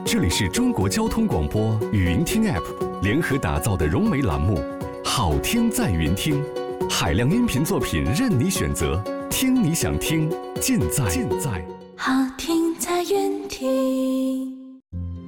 这里是中国交通广播语音听 App 联合打造的融媒栏目《好听在云听》，海量音频作品任你选择，听你想听，尽在好听在云听。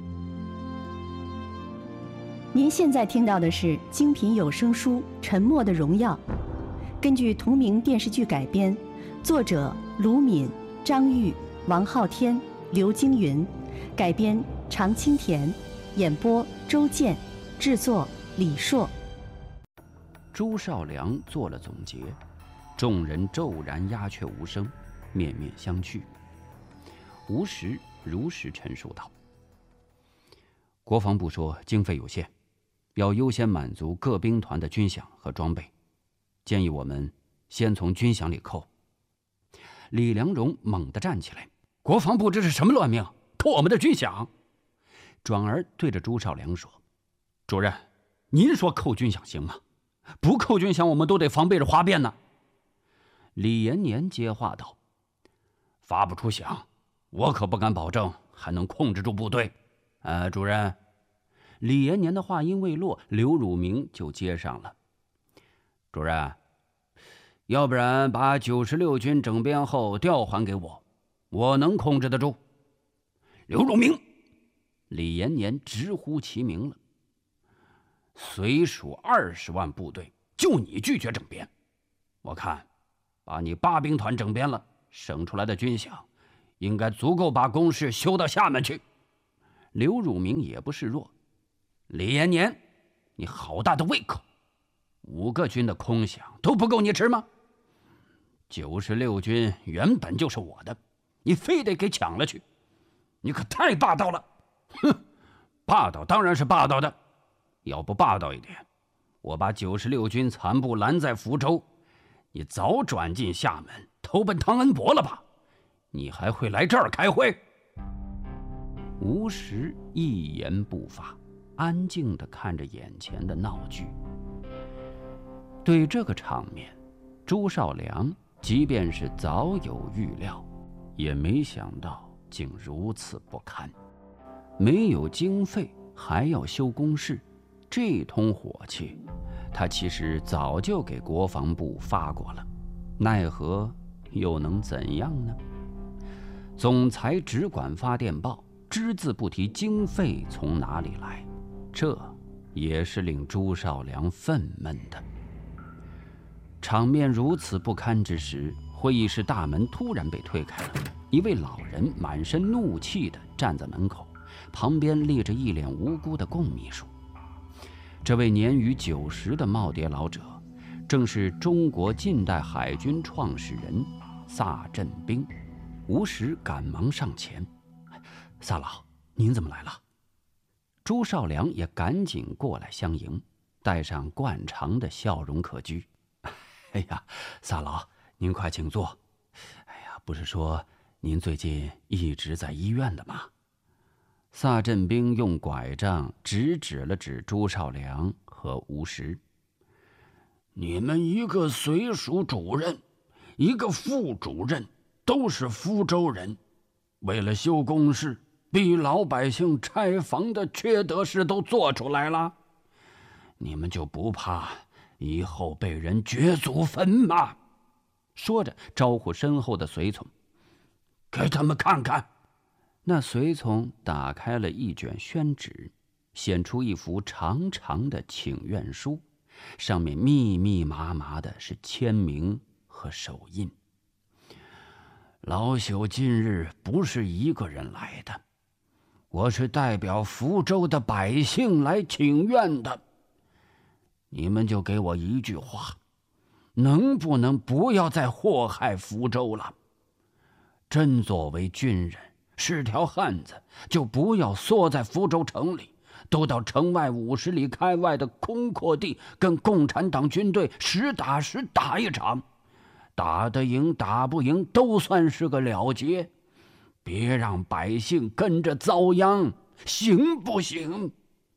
您现在听到的是精品有声书《沉默的荣耀》，根据同名电视剧改编，作者卢敏、张玉、王昊天、刘京云，改编常青田，演播周健，制作李硕。 朱绍良做了总结，众人骤然鸦雀无声，面面相觑。吴石如实陈述道：国防部说经费有限，要优先满足各兵团的军饷和装备，建议我们先从军饷里扣。李良荣猛地站起来：国防部这是什么乱命，扣我们的军饷？转而对着朱绍良说：主任，您说扣军饷行吗？不扣军饷我们都得防备着哗变呢。李延年接话道：发不出饷，我可不敢保证还能控制住部队。主任。李延年的话音未落，刘汝明就接上了：主任，要不然把96军整编后调还给我，我能控制得住。刘汝明，李延年直呼其名了。随属20万部队，就你拒绝整编，我看把你8兵团整编了，省出来的军饷应该足够把工事修到厦门去。刘汝明也不示弱：李延年，你好大的胃口！5个军的空饷都不够你吃吗？96军原本就是我的，你非得给抢了去，你可太霸道了！哼，霸道当然是霸道的，要不霸道一点，我把96军残部拦在福州，你早转进厦门投奔汤恩伯了吧？你还会来这儿开会？吴石一言不发，安静地看着眼前的闹剧。对这个场面，朱绍良即便是早有预料，也没想到竟如此不堪。没有经费还要修工事，这通火气他其实早就给国防部发过了，奈何又能怎样呢？总裁只管发电报，只字不提经费从哪里来，这也是令朱绍良愤懑的。场面如此不堪之时，会议室大门突然被推开了，一位老人满身怒气地站在门口，旁边立着一脸无辜的龚秘书。这位年逾90的耄耋老者，正是中国近代海军创始人萨振兵。吴石赶忙上前：萨老，您怎么来了？朱绍良也赶紧过来相迎，带上惯常的笑容可掬：哎呀，萨老，您快请坐。哎呀，不是说您最近一直在医院的吗？萨振兵用拐杖指了指朱绍良和吴石：你们一个随署主任，一个副主任，都是福州人，为了修工事，逼老百姓拆房的缺德事都做出来了，你们就不怕以后被人掘祖坟吗？说着招呼身后的随从：给他们看看。那随从打开了一卷宣纸，显出一幅长长的请愿书，上面密密麻麻的是签名和手印。老朽今日不是一个人来的，我是代表福州的百姓来请愿的。你们就给我一句话，能不能不要再祸害福州了？真作为军人，是条汉子，就不要缩在福州城里，都到城外50里开外的空阔地，跟共产党军队实打实打一场，打得赢打不赢都算是个了结，别让百姓跟着遭殃，行不行？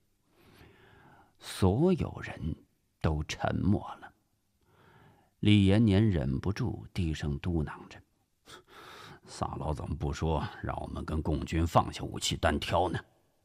所有人都沉默了。李延年忍不住低声嘟囔着：萨老怎么不说让我们跟共军放下武器单挑呢？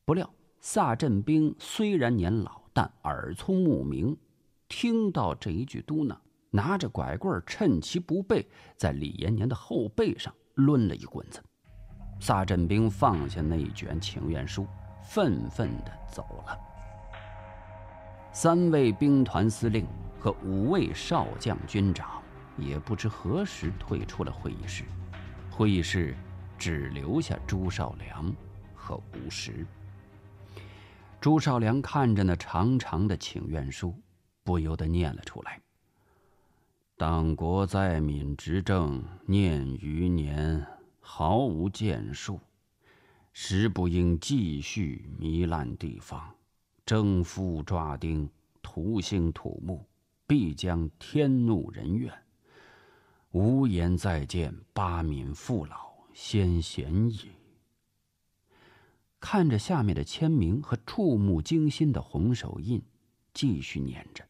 不料萨振兵虽然年老，但耳聪目明，听到这一句嘟囔，拿着拐棍趁其不备，在李延年的后背上抡了一棍子。萨振兵放下那一卷请愿书，愤愤地走了。3位兵团司令和5位少将军长也不知何时退出了会议室，会议室只留下朱绍良和吴石。朱绍良看着那长长的请愿书，不由得念了出来：党国在闽执政念余年，毫无建树，实不应继续糜烂地方，征夫抓丁，土兴土木，必将天怒人怨。无颜再见八闽父老先贤也。看着下面的签名和触目惊心的红手印，继续念着：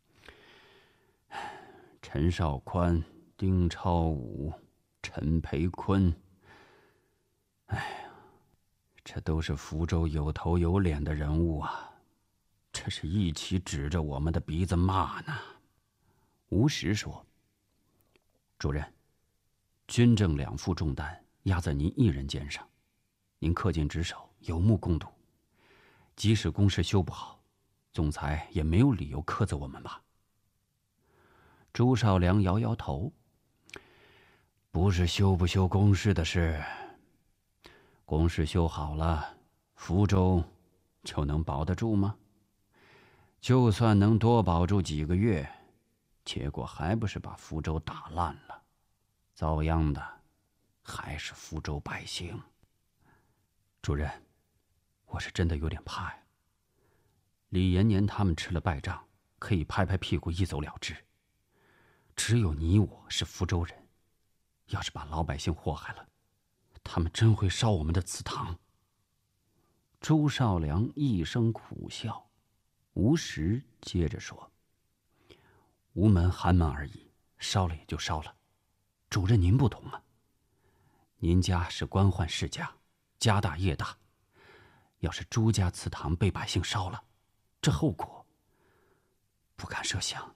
陈绍宽、丁超武、陈培坤。哎呀，这都是福州有头有脸的人物啊，这是一起指着我们的鼻子骂呢。吴石说：主任，军政2负重担压在您一人肩上，您恪尽职守，有目共睹，即使工事修不好，总裁也没有理由苛责我们吧？朱绍良摇摇头：不是修不修工事的事，工事修好了，福州就能保得住吗？就算能多保住几个月，结果还不是把福州打烂了，遭殃的还是福州百姓。主任，我是真的有点怕呀。李延年他们吃了败仗，可以拍拍屁股一走了之，只有你我是福州人，要是把老百姓祸害了，他们真会烧我们的祠堂。朱绍良一声苦笑，吴石接着说：吴门寒门而已，烧了也就烧了，主任您不同啊，您家是官宦世家，家大业大，要是朱家祠堂被百姓烧了，这后果不敢设想。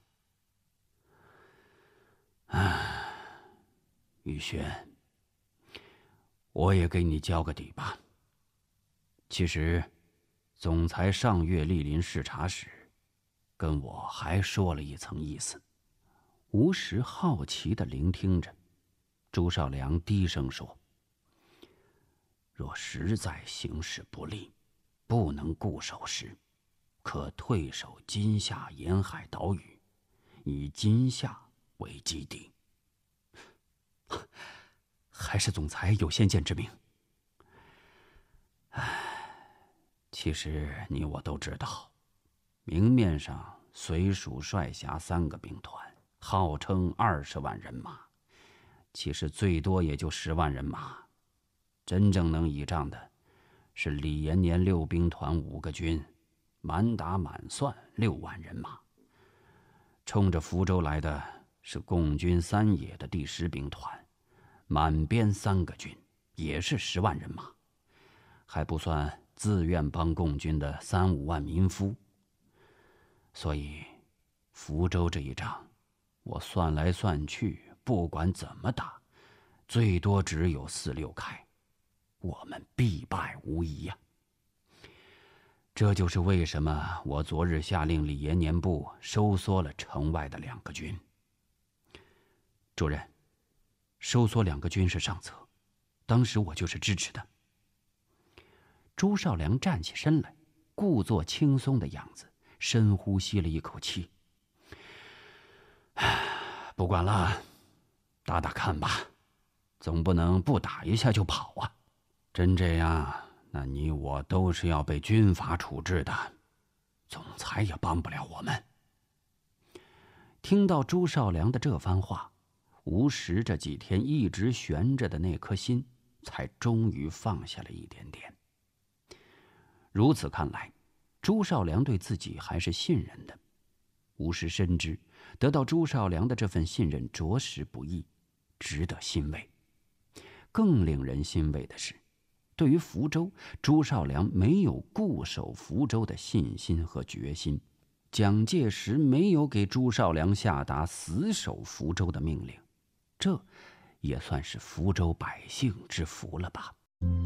宇轩，我也给你交个底吧。其实总裁上月莅临视察时，跟我还说了一层意思。吴石好奇地聆听着。朱绍良低声说：若实在形势不利，不能固守时，可退守金夏沿海岛屿，以金夏为基地。还是总裁有先见之明。其实你我都知道，明面上绥署率辖3个兵团，号称20万人马，其实最多也就10万人马。真正能倚仗的是李延年6兵团5个军，满打满算6万人马。冲着福州来的是共军3野的第10兵团，满编3个军，也是10万人马，还不算自愿帮共军的3、5万民夫。所以福州这一仗，我算来算去，不管怎么打，最多只有4、6开，我们必败无疑呀。这就是为什么我昨日下令李延年部收缩了城外的2个军。主任，收缩2个军是上策，当时我就是支持的。朱绍良站起身来，故作轻松的样子，深呼吸了一口气。不管了，打打看吧，总不能不打一下就跑啊。真这样，那你我都是要被军法处置的，总裁也帮不了我们。听到朱绍良的这番话，吴石这几天一直悬着的那颗心，才终于放下了一点点。如此看来，朱绍良对自己还是信任的。吴石深知，得到朱绍良的这份信任着实不易，值得欣慰。更令人欣慰的是， 对于福州，朱绍良没有固守福州的信心和决心。蒋介石没有给朱绍良下达死守福州的命令，这也算是福州百姓之福了吧。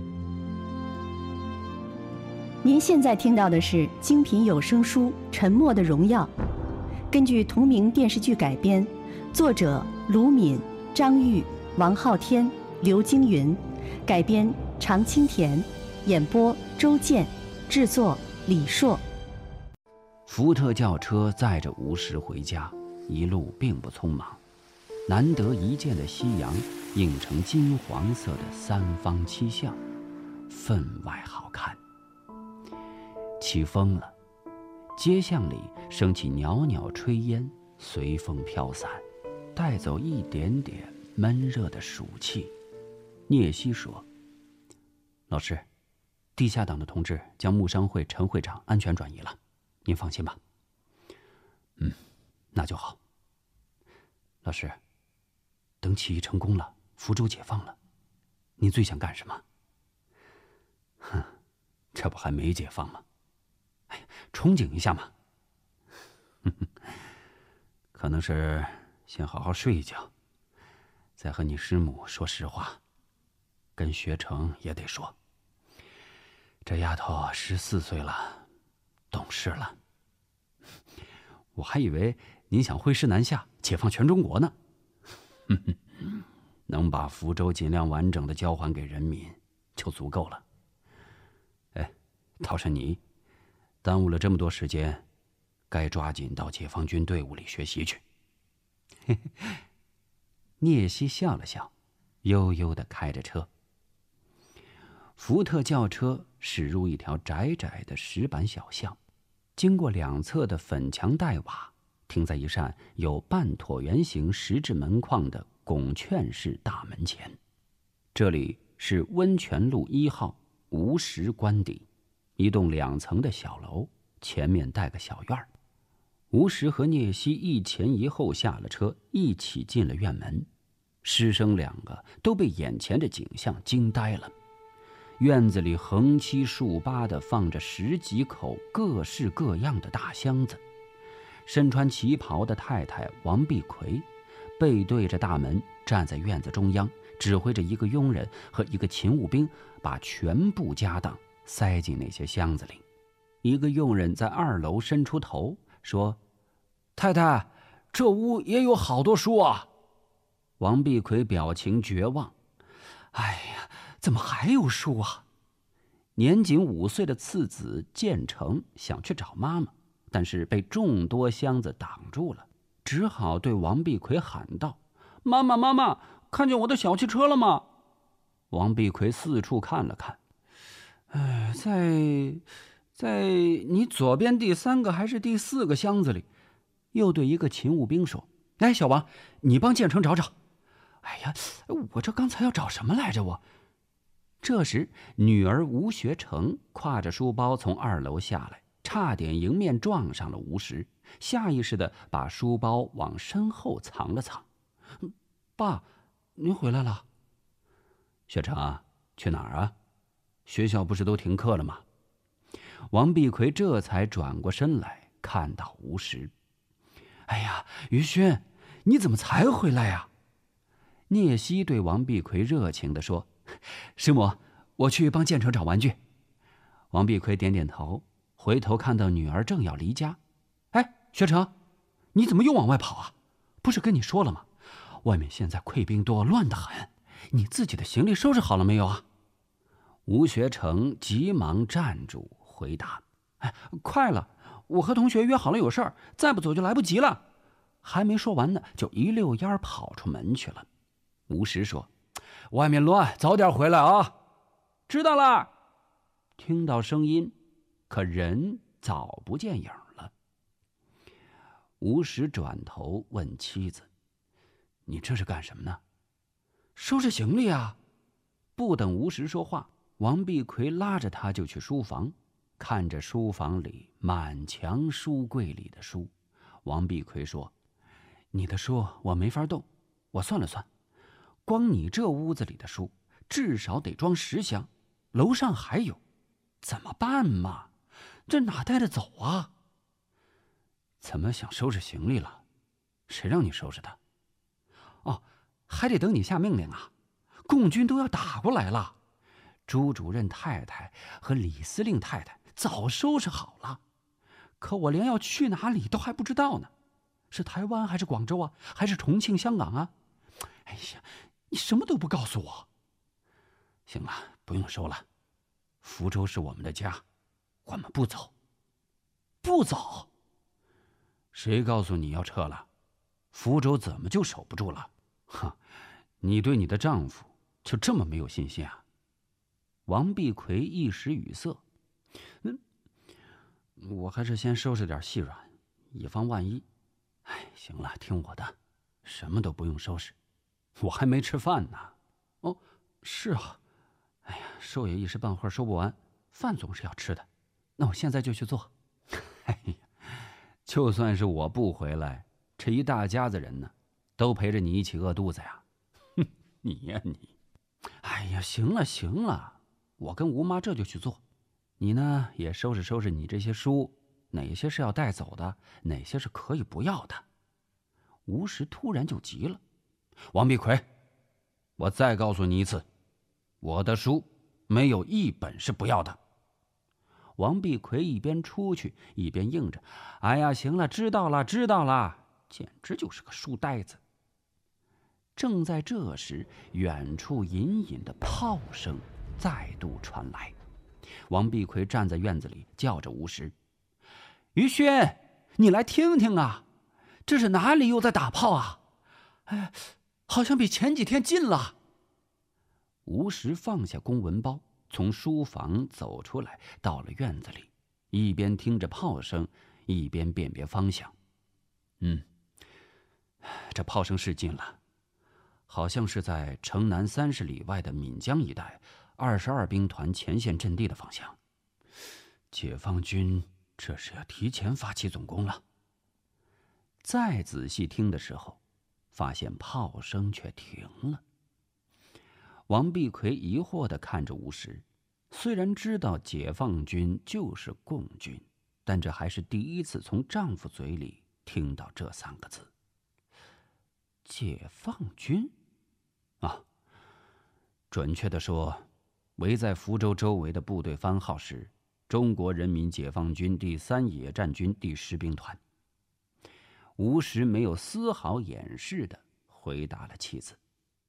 您现在听到的是精品有声书《沉默的荣耀》，根据同名电视剧改编，作者卢敏、张玉、王昊天、刘京云，改编常青田，演播周健，制作李硕。 福特轿车载着吴石回家，一路并不匆忙。难得一见的夕阳映成金黄色的三方七巷，分外好看。起风了，街巷里升起袅袅炊烟，随风飘散，带走一点点闷热的暑气。聂西说：“老师，地下党的同志将木商会陈会长安全转移了，您放心吧。”那就好。老师，等起义成功了，福州解放了，您最想干什么？这不还没解放吗？憧憬一下嘛。可能是先好好睡一觉，再和你师母说实话，跟学成也得说。这丫头14岁了，懂事了。我还以为您想挥师南下，解放全中国呢。能把福州尽量完整的交还给人民，就足够了。倒是你，耽误了这么多时间，该抓紧到解放军队伍里学习去。聂西笑了笑，悠悠地开着车。福特轿车驶入一条窄窄的石板小巷，经过两侧的粉墙黛瓦，停在一扇有半椭圆形石质门框的拱券式大门前。这里是温泉路1号吴石官邸，一栋2层的小楼，前面带个小院儿。吴石和聂西一前一后下了车，一起进了院门。师生2个都被眼前的景象惊呆了。院子里横七竖八地放着10几口各式各样的大箱子。身穿旗袍的太太王碧奎背对着大门，站在院子中央，指挥着一个佣人和一个勤务兵把全部家当塞进那些箱子里。一个佣人在2楼伸出头说：“太太，这屋也有好多书啊。”王碧奎表情绝望：“哎呀，怎么还有书啊？”年仅5岁的次子建成想去找妈妈，但是被众多箱子挡住了，只好对王碧奎喊道：“妈妈，妈妈，看见我的小汽车了吗？”王碧奎四处看了看，在你左边第3个还是第4个箱子里，又对一个勤务兵说：“来，小王，你帮建成找找。”哎呀，我这刚才要找什么来着？我。这时，女儿吴学成挎着书包从2楼下来，差点迎面撞上了吴石，下意识地把书包往身后藏了藏。“爸，您回来了。”“学成，去哪儿啊？学校不是都停课了吗？”王碧奎这才转过身来，看到吴石。“哎呀，于勋，你怎么才回来呀？”聂西对王碧奎热情地说：“师母，我去帮建成找玩具。”王碧奎点点头，回头看到女儿正要离家。“哎，学成，你怎么又往外跑啊？不是跟你说了吗？外面现在溃兵多，乱得很。你自己的行李收拾好了没有啊？”吴学成急忙站住回答：“快了，我和同学约好了有事儿，再不走就来不及了。”还没说完呢，就一溜烟跑出门去了。吴石说：“外面乱，早点回来啊！”“知道了。”听到声音，可人早不见影了。吴石转头问妻子：“你这是干什么呢？”“收拾行李啊。”不等吴石说话，王碧奎拉着他就去书房，看着书房里满墙书柜里的书。王碧奎说：“你的书我没法动，我算了算，光你这屋子里的书至少得装10箱， 楼上还有，怎么办嘛？这哪带得走啊？怎么想收拾行李了？谁让你收拾的？哦，还得等你下命令啊！共军都要打过来了，朱主任太太和李司令太太早收拾好了，可我连要去哪里都还不知道呢。是台湾还是广州啊？还是重庆、香港啊？哎呀，你什么都不告诉我。行了，不用收了。福州是我们的家，我们不走。不走？谁告诉你要撤了？福州怎么就守不住了？哼，你对你的丈夫就这么没有信心啊？王碧奎一时语塞。我还是先收拾点细软，以防万一。哎，行了，听我的，什么都不用收拾，我还没吃饭呢。哦，是啊，哎呀，收也一时半会儿收不完，饭总是要吃的。那我现在就去做。哎呀，就算是我不回来，这一大家子人呢，都陪着你一起饿肚子呀。哼，你呀你。哎呀，行了行了，我跟吴妈这就去做。你呢，也收拾收拾你这些书，哪些是要带走的，哪些是可以不要的。吴石突然就急了：“王碧奎，我再告诉你一次，我的书没有一本是不要的。”王碧奎一边出去一边应着：“哎呀，行了，知道了知道了。”简直就是个书呆子。正在这时，远处隐隐的炮声再度传来。王碧奎站在院子里叫着吴石：“于轩，你来听听啊，这是哪里又在打炮啊？哎，好像比前几天近了。”吴石放下公文包，从书房走出来，到了院子里，一边听着炮声，一边辨别方向。这炮声是近了，好像是在城南30里外的闽江一带22兵团前线阵地的方向。解放军这是要提前发起总攻了。再仔细听的时候，发现炮声却停了。王碧奎疑惑地看着吴石，虽然知道解放军就是共军，但这还是第一次从丈夫嘴里听到这3个字。解放军？啊，准确地说，围在福州周围的部队番号是中国人民解放军第3野战军第10兵团。吴石没有丝毫掩饰地回答了妻子。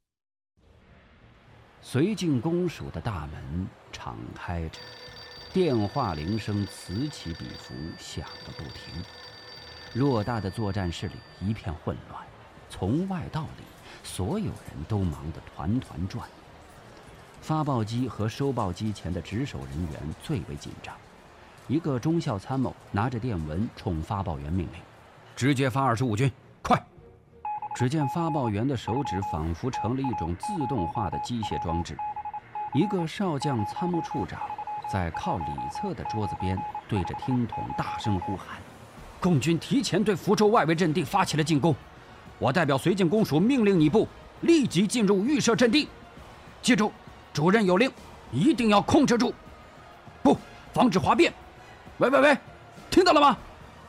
绥靖公署的大门敞开着，电话铃声此起彼伏，响个不停。偌大的作战室里一片混乱，从外到里，所有人都忙得团团转。发报机和收报机前的值守人员最为紧张。一个中校参谋拿着电文冲发报员命令：“直接发25军，快！”只见发报员的手指仿佛成了一种自动化的机械装置。一个少将参谋处长在靠里侧的桌子边对着听筒大声呼喊：“共军提前对福州外围阵地发起了进攻，我代表绥靖公署命令你部立即进入预设阵地。记住，主任有令，一定要控制住，不防止哗变。喂，听到了吗？”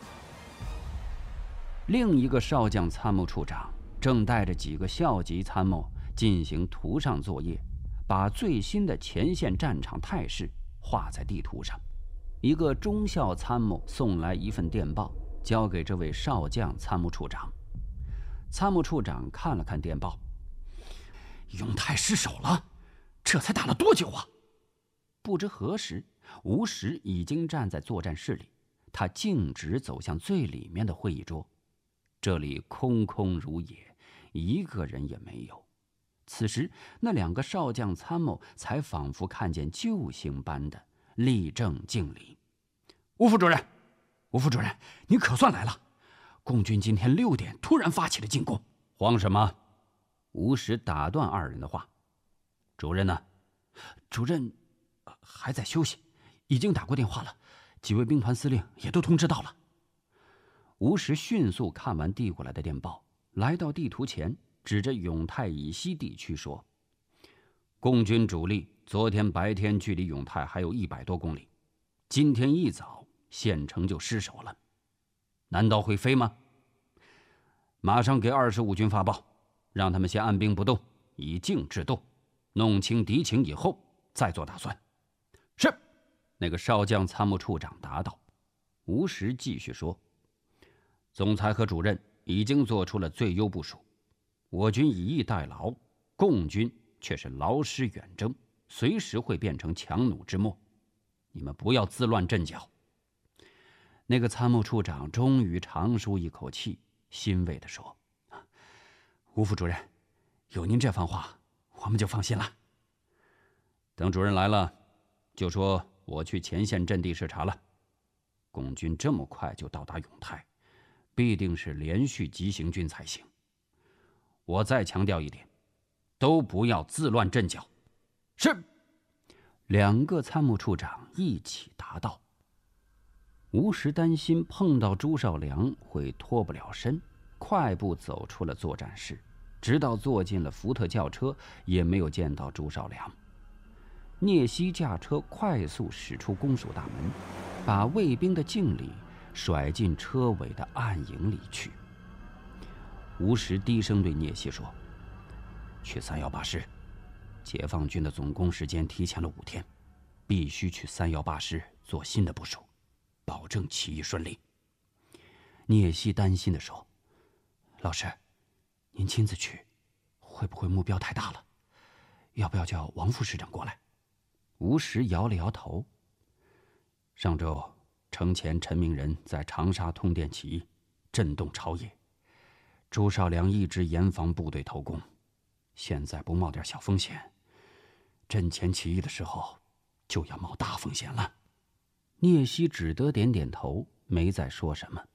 另一个少将参谋处长正带着几个校级参谋进行图上作业，把最新的前线战场态势画在地图上。一个中校参谋送来一份电报，交给这位少将参谋处长。参谋处长看了看电报：“永泰失守了，这才打了多久啊？”不知何时，吴石已经站在作战室里，他径直走向最里面的会议桌。这里空空如也，一个人也没有。此时，那2个少将参谋才仿佛看见救星般的立正敬礼：“吴副主任，吴副主任，您可算来了！共军今天6点突然发起了进攻。”“慌什么？”吴石打断2人的话。“主任呢？”“主任还在休息，已经打过电话了，几位兵团司令也都通知到了。”吴石迅速看完递过来的电报，来到地图前，指着永泰以西地区说：“共军主力昨天白天距离永泰还有100多公里，今天一早县城就失守了，难道会飞吗？马上给25军发报，让他们先按兵不动，以静制动，弄清敌情以后再做打算。是。那个少将参谋处长答道。吴石继续说，总裁和主任已经做出了最优部署，我军以逸待劳，共军却是劳师远征，随时会变成强弩之末，你们不要自乱阵脚。那个参谋处长终于长舒一口气，欣慰地说，吴副主任，有您这番话，我们就放心了。等主任来了，就说我去前线阵地视察了，共军这么快就到达永泰，必定是连续急行军才行。我再强调一点，都不要自乱阵脚。是。2个参谋处长一起答道。吴石担心碰到朱绍良会脱不了身，快步走出了作战室，直到坐进了福特轿车，也没有见到朱绍良。聂西驾车快速驶出公署大门，把卫兵的敬礼甩进车尾的暗影里去。吴石低声对聂西说，去318师，解放军的总攻时间提前了5天，必须去318师做新的部署，保证起义顺利。聂西担心地说，老师，您亲自去，会不会目标太大了？要不要叫王副师长过来？吴石摇了摇头。上周城前陈明仁在长沙通电起义，震动朝野，朱绍良一直严防部队投攻，现在不冒点小风险，阵前起义的时候就要冒大风险了。聂西只得点点头，没再说什么。